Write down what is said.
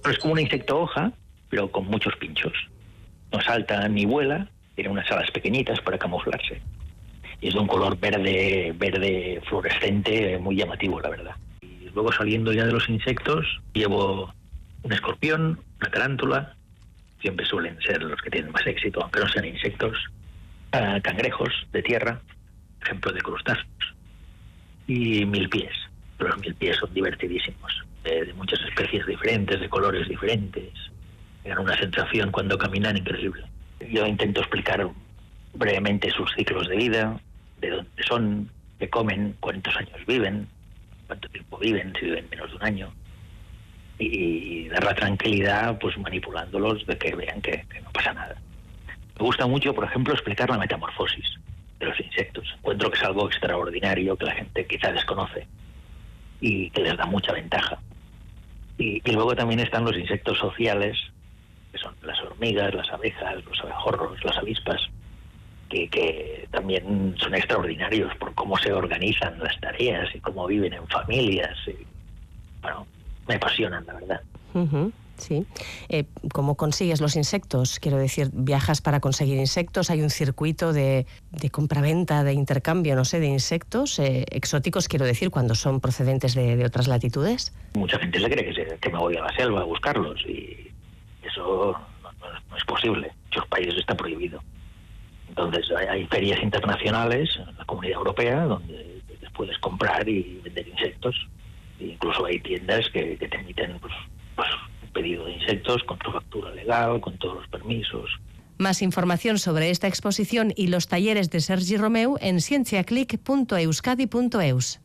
Es como un insecto hoja, pero con muchos pinchos. No salta ni vuela, tiene unas alas pequeñitas para camuflarse. Y es de un color verde fluorescente, muy llamativo, la verdad. Y luego, saliendo ya de los insectos, llevo un escorpión, una tarántula, siempre suelen ser los que tienen más éxito, aunque no sean insectos, cangrejos de tierra, ejemplo de crustáceos, y milpies. Los milpies son divertidísimos, de muchas especies diferentes, de colores diferentes. Dan una sensación cuando caminan increíble. Yo intento explicar brevemente sus ciclos de vida, de dónde son, qué comen, cuántos años viven, cuánto tiempo viven, si viven menos de un año, y dar la tranquilidad, pues manipulándolos de que vean que no pasa nada. Me gusta mucho, por ejemplo, explicar la metamorfosis de los insectos. Encuentro que es algo extraordinario que la gente quizá desconoce y que les da mucha ventaja. Y luego también están los insectos sociales, que son las hormigas, las abejas, los abejorros, las avispas, que también son extraordinarios por cómo se organizan las tareas y cómo viven en familias. Y, bueno, me apasionan, la verdad. Sí. ¿Cómo consigues los insectos? Quiero decir, ¿viajas para conseguir insectos? ¿Hay un circuito de compraventa, de intercambio, no sé, de insectos exóticos, quiero decir, cuando son procedentes de otras latitudes? Mucha gente se cree que me voy a la selva a buscarlos, y eso no es posible. En muchos países está prohibido. Entonces hay ferias internacionales en la Comunidad Europea donde puedes comprar y vender insectos. E incluso hay tiendas que te emiten pues un pedido de insectos con tu factura legal, con todos los permisos. Más información sobre esta exposición y los talleres de Sergi Romeu en cienciaclick.euskadi.eus.